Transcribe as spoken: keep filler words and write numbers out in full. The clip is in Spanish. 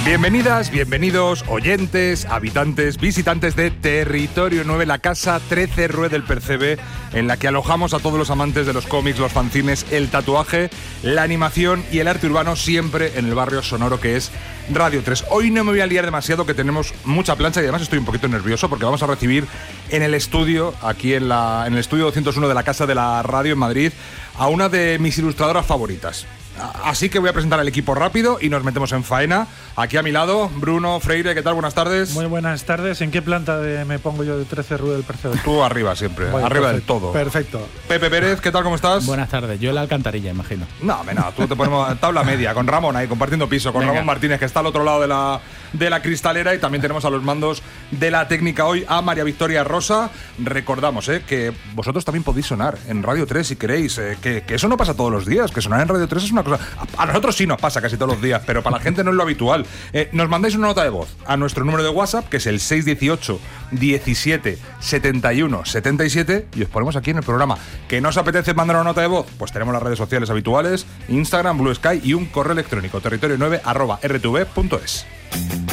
Bienvenidas, bienvenidos, oyentes, habitantes, visitantes de Territorio nueve, la casa trece Rue del Percebe, en la que alojamos a todos los amantes de los cómics, los fanzines, el tatuaje, la animación y el arte urbano, siempre en el barrio sonoro que es Radio tres. Hoy no me voy a liar demasiado, que tenemos mucha plancha y además estoy un poquito nervioso porque vamos a recibir en el estudio, aquí en, la, en el estudio doscientos uno de la Casa de la Radio en Madrid, a una de mis ilustradoras favoritas. Así que voy a presentar al equipo rápido y nos metemos en faena. Aquí a mi lado, Bruno Freire, ¿qué tal? Buenas tardes. Muy buenas tardes. ¿En qué planta de, me pongo yo de trece Rue del Percebe? Tú arriba siempre, bueno, arriba perfecto, del todo. Perfecto. Pepe Pérez, ¿qué tal? ¿Cómo estás? Buenas tardes. Yo en la alcantarilla, imagino. No, no, tú te ponemos tabla media con Ramón ahí compartiendo piso, con Venga. Ramón Martínez, que está al otro lado de la, de la cristalera, y también tenemos a los mandos de la técnica hoy a María Victoria Rosa. Recordamos eh, que vosotros también podéis sonar en Radio tres si queréis, eh, que, que eso no pasa todos los días, que sonar en Radio tres es una cosa... A, a nosotros sí nos pasa casi todos los días, pero para la gente no es lo habitual. Eh, nos mandáis una nota de voz a nuestro número de WhatsApp, que es el seis uno ocho, diecisiete, setenta y uno, setenta y siete, y os ponemos aquí en el programa. ¿Que no os apetece mandar una nota de voz? Pues tenemos las redes sociales habituales, Instagram, Blue Sky y un correo electrónico, territorio nueve arroba r t v punto es.